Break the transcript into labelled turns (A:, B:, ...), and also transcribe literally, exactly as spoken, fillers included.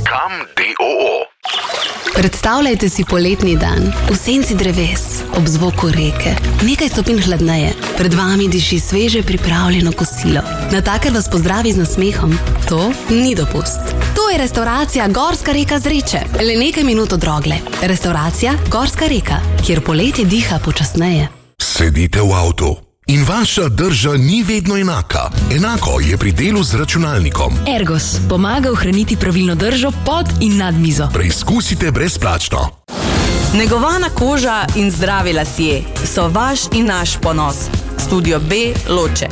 A: Kam D O O.
B: Predstavljajte si poletni dan, v senci dreves, ob zvoku reke, nekaj stopinj hladneje, pred vami diši sveže pripravljeno kosilo. Natakar vas pozdravi z nasmehom. To ni dopust. To je restauracija Gorska reka Zreče, le nekaj minut od Rogle. Restauracija Gorska reka, kjer poletje diha počasneje.
C: Sedite v avtu. In vaša drža ni vedno enaka. Enako je pri delu z računalnikom.
D: Ergos pomaga ohraniti pravilno držo pod in nad mizo.
C: Preizkusite brezplačno.
E: Negovana koža in zdravi lasje so vaš in naš ponos. Studio B Loče.